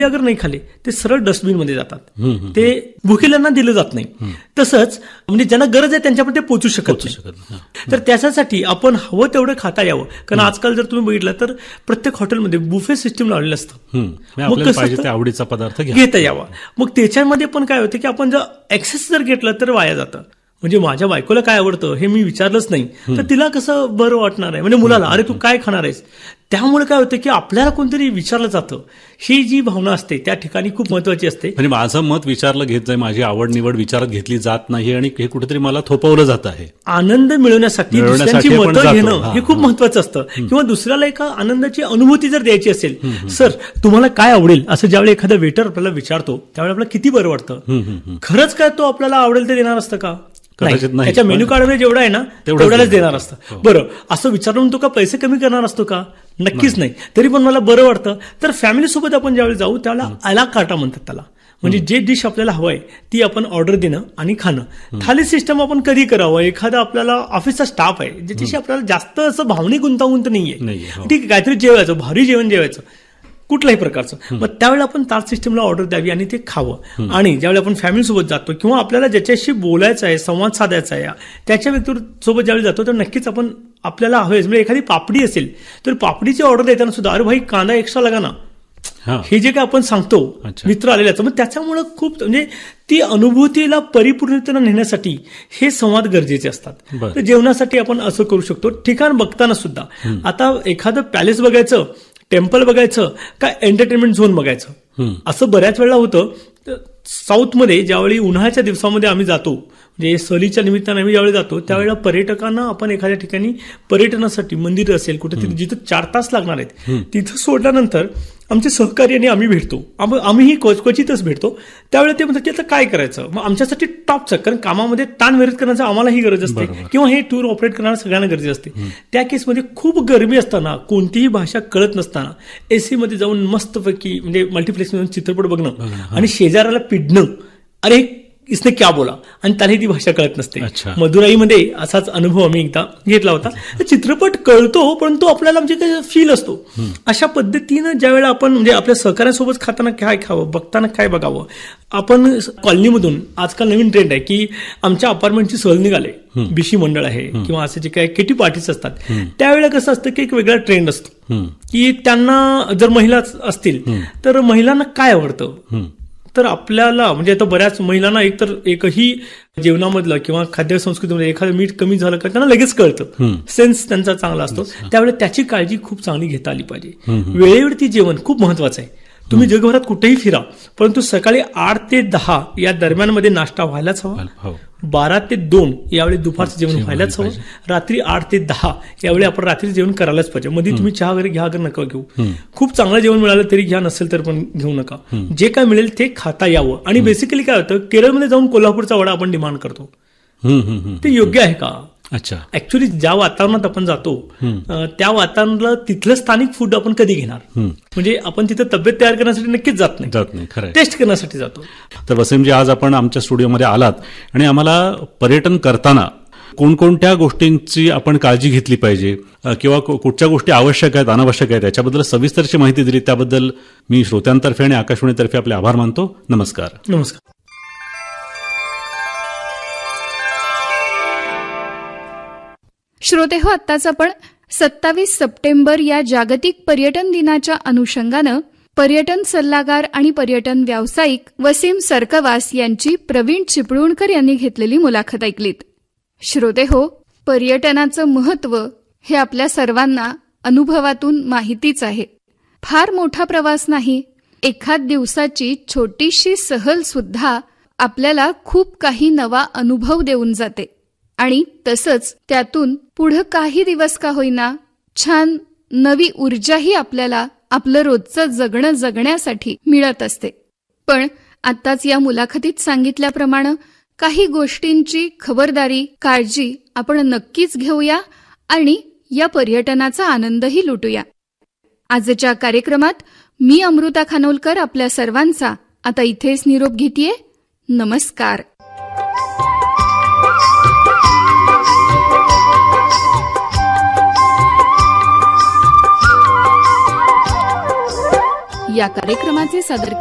अगर नाही खाले ते सरळ डस्टबिन मध्ये जातात, ते भुकेल्यांना दिलं जात नाही. तसंच म्हणजे ज्यांना गरज आहे त्यांच्यापर्यंत ते पोहोचू शकत नाही. तर त्याच्यासाठी आपण हवं तेवढं खाता यावं. कारण आजकाल जर तुम्ही बघितलं तर प्रत्येक हॉटेलमध्ये बुफे सिस्टीम लावलेलं असतं. मग कसं आवडीचा पदार्थ घेता यावा. मग त्याच्यामध्ये पण काय होतं की आपण जर एक्सेस जर घेतलं तर वाया जातं. म्हणजे माझ्या बायकोला काय आवडतं हे मी विचारलंच नाही तर तिला कसं बरं वाटणार आहे. म्हणजे मुलाला अरे तू काय खाणार आहेस. त्यामुळे काय होतं की आपल्याला कोणतरी विचारलं जातं. ही जी भावना असते त्या ठिकाणी खूप महत्वाची असते. म्हणजे माझं मत विचारलं घेत जाय, माझी आवड निवड विचारात घेतली जात नाही आणि हे कुठेतरी मला थोपवलं जात आहे. आनंद मिळवण्यासाठी दुसऱ्यांची मतं घेणं हे खूप महत्वाचं असतं. किंवा दुसऱ्याला एका आनंदाची अनुभूती जर द्यायची असेल, सर तुम्हाला काय आवडेल असं ज्यावेळी एखादा वेटर आपल्याला विचारतो त्यावेळी आपल्याला किती बरं वाटतं. खरंच काय तो आपल्याला आवडेल ते देणार असतं का? त्याच्या मेन्यू कार्डमध्ये जेवढं आहे ना तेवढ्यालाच देणार असतं. बरं असं विचारून तो का पैसे कमी करणार असतो का? नक्कीच नाही. तरी पण मला बरं वाटतं. तर फॅमिली सोबत आपण ज्यावेळी जाऊ त्यावेळेला आला कार्टा म्हणतात त्याला. म्हणजे जे डिश आपल्याला हवंय ती आपण ऑर्डर देणं आणि खाणं. थाली सिस्टम आपण कधी करावं. एखादा आपल्याला ऑफिसचा स्टाफ आहे ज्याच्याशी आपल्याला जास्त असं भावनिक गुंतागुंत नाहीये, ठीक आहे, काहीतरी जेवायचं, भारी जेवण जेवायचं कुठल्याही प्रकारचं, मग त्यावेळेला आपण ताट सिस्टमला ऑर्डर द्यावी आणि ते खावं. आणि ज्यावेळी आपण फॅमिली सोबत जातो किंवा आपल्याला ज्याच्याशी बोलायचं आहे, संवाद साधायचा आहे, त्याच्या व्यक्तीसोबत ज्यावेळी जातो तर नक्कीच आपण आपल्याला हवेच. म्हणजे एखादी पापडी असेल तर पापडीची ऑर्डर देताना सुद्धा अरे भाई कांदा एक्स्ट्रा लगा ना, हे जे काय आपण सांगतो मित्र आलेल्याचं, मग त्याच्यामुळे खूप म्हणजे ती अनुभूतीला परिपूर्णतेला नेण्यासाठी हे संवाद गरजेचे असतात. तर जेवणासाठी आपण असं करू शकतो. ठिकाण बघताना सुद्धा आता एखादं पॅलेस बघायचं, टेम्पल बघायचं का एंटरटेनमेंट झोन बघायचं, असं बऱ्याच वेळा होतं. साऊथमध्ये ज्यावेळी उन्हाळ्याच्या दिवसामध्ये आम्ही जातो, म्हणजे सहलीच्या निमित्ताने आम्ही ज्यावेळी जातो त्यावेळेला पर्यटकांना आपण एखाद्या ठिकाणी पर्यटनासाठी मंदिर असेल कुठे जिथं 4 तास लागणार आहेत तिथं सोडल्यानंतर आमचे सहकारी आणि आम्ही भेटतो. आम्हीही क्वचितच भेटतो. त्यावेळी ते म्हणतात की आता काय करायचं. मग आमच्यासाठी टॉपचं, कारण कामामध्ये ताण व्यतीत करण्याचं आम्हालाही गरज असते किंवा हे टूर ऑपरेट करणाऱ्या सगळ्यांना गरज असते. त्या केसमध्ये खूप गरमी असताना, कोणतीही भाषा कळत नसताना एसी मध्ये जाऊन मस्तपैकी म्हणजे मल्टिप्लेक्स मधून चित्रपट बघणं आणि शेजाऱ्याला पिडणं, अरे इसने क्या बोला, आणि त्याला ती भाषा कळत नसते. मदुराईमध्ये असाच अनुभव आम्ही एकदा घेतला होता. चित्रपट कळतो परंतु आपल्याला म्हणजे काय फील असतो. अशा पद्धतीनं ज्यावेळेला आपण म्हणजे आपल्या सहकार्यासोबत खाताना काय खावं, बघताना काय बघावं. आपण कॉलनीमधून आजकाल नवीन ट्रेंड आहे की आमच्या अपार्टमेंटची सहल निघाले, बीसी मंडळ आहे किंवा असे जे काही किटी पार्टीज असतात, त्यावेळेला कसं असतं की एक वेगळा ट्रेंड असतो की त्यांना जर महिला असतील तर महिलांना काय आवडतं. तर आपल्याला म्हणजे आता बऱ्याच महिलांना एकही जेवणामधलं किंवा खाद्य संस्कृतीमध्ये एखादं मीठ कमी झालं का त्यांना लगेच कळतं. सेन्स त्यांचा चांगला असतो. त्यावेळेला त्याची काळजी खूप चांगली घेता आली पाहिजे. वेळेवरती जेवण खूप महत्वाचं आहे. तुम्ही जगभरात कुठेही फिरा परंतु सकाळी 8 ते 10 या दरम्यानमध्ये नाश्ता व्हायलाच हवा. 12 ते 2 यावेळी दुपारचं जेवण व्हायलाच हवं. रात्री 8 ते 10 यावेळी आपण रात्री जेवण करायलाच पाहिजे. मध्ये तुम्ही चहा वगैरे घ्या अगर नका घेऊ. खूप चांगलं जेवण मिळालं तरी घ्या, नसेल तर पण घेऊ नका. जे काय मिळेल ते खाता यावं. आणि बेसिकली काय होतं, केरळमध्ये जाऊन कोल्हापूरचा वडा आपण डिमांड करतो, ते योग्य आहे का? अच्छा, ऍक्च्युली ज्या वातावरणात आपण जातो त्या वातावरणाला तिथलं स्थानिक फूड आपण कधी घेणार. म्हणजे आपण तिथं तब्येत तयार करण्यासाठी नक्कीच जात नाही, खरं टेस्ट करण्यासाठी जातो. तर वसीमजी, आज आपण आमच्या स्टुडिओमध्ये आलात आणि आम्हाला पर्यटन करताना कोणकोणत्या गोष्टींची आपण काळजी घेतली पाहिजे किंवा कुठच्या गोष्टी आवश्यक आहेत, अनावश्यक आहेत, याच्याबद्दल सविस्तरची माहिती दिली. त्याबद्दल मी श्रोत्यांतर्फे आणि आकाशवाणीतर्फे आपले आभार मानतो. नमस्कार. नमस्कार. श्रोते हो, आत्ताच आपण 27 सप्टेंबर या जागतिक पर्यटन दिनाच्या अनुषंगानं पर्यटन सल्लागार आणि पर्यटन व्यावसायिक वसीम सरकवास यांची प्रवीण चिपळूणकर यांनी घेतलेली मुलाखत ऐकलीत. श्रोते हो, पर्यटनाचं महत्त्व हे आपल्या सर्वांना अनुभवातून माहितीच आहे. फार मोठा प्रवास नाही, एखाद दिवसाची छोटीशी सहल सुद्धा आपल्याला खूप काही नवा अनुभव देऊन जाते. आणि तसंच त्यातून पुढं काही दिवस का होईना छान नवी ऊर्जाही आपल्याला आपलं रोजचं जगणं जगण्यासाठी मिळत असते. पण आत्ताच या मुलाखतीत सांगितल्याप्रमाणे काही गोष्टींची खबरदारी, काळजी आपण नक्कीच घेऊया आणि या पर्यटनाचा आनंदही लुटूया. आजच्या कार्यक्रमात मी अमृता खानोलकर आपल्या सर्वांचा आता इथेच निरोप घेतेय. नमस्कार. या कार्यक्रमाचे सादर